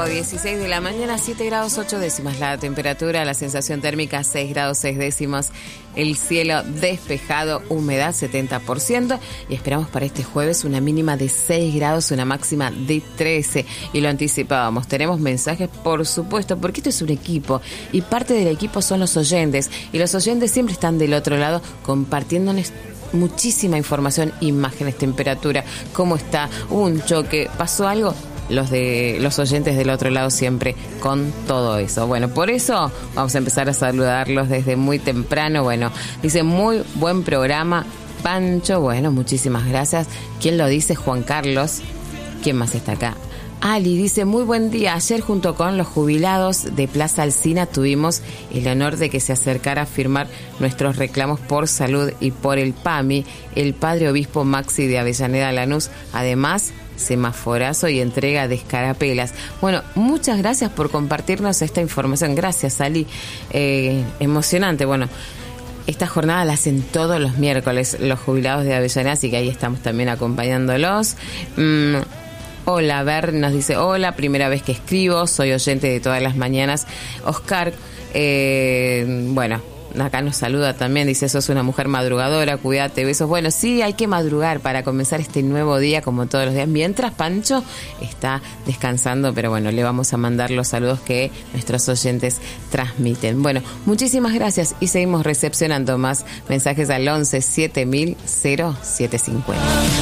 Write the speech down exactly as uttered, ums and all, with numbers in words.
cuatro dieciséis de la mañana, siete grados ocho décimas la temperatura, la sensación térmica seis grados seis décimos, el cielo despejado, humedad setenta por ciento y esperamos para este jueves una mínima de seis grados, una máxima de trece, y lo anticipábamos, tenemos mensajes por supuesto, porque esto es un equipo y parte del equipo son los oyentes, y los oyentes siempre están del otro lado compartiéndonos muchísima información, imágenes, temperatura, cómo está, hubo un choque, pasó algo, los de los oyentes del otro lado siempre con todo eso. Bueno, por eso vamos a empezar a saludarlos desde muy temprano. Bueno, dice muy buen programa, Pancho. Bueno, muchísimas gracias. ¿Quién lo dice? Juan Carlos. ¿Quién más está acá? Ali dice, muy buen día. Ayer junto con los jubilados de Plaza Alsina tuvimos el honor de que se acercara a firmar nuestros reclamos por salud y por el PAMI, el padre obispo Maxi de Avellaneda Lanús. Además, semaforazo y entrega de escarapelas. Bueno, muchas gracias por compartirnos esta información. Gracias, Ali. Eh, emocionante. Bueno, esta jornada la hacen todos los miércoles los jubilados de Avellaneda, así que ahí estamos también acompañándolos. Mm, Hola, Ver nos dice, hola, primera vez que escribo, soy oyente de todas las mañanas. Oscar, eh, bueno, acá nos saluda también, dice, sos una mujer madrugadora, cuídate, besos. Bueno, sí, hay que madrugar para comenzar este nuevo día como todos los días. Mientras Pancho está descansando, pero bueno, le vamos a mandar los saludos que nuestros oyentes transmiten. Bueno, muchísimas gracias y seguimos recepcionando más mensajes al once siete mil cero siete cincuenta.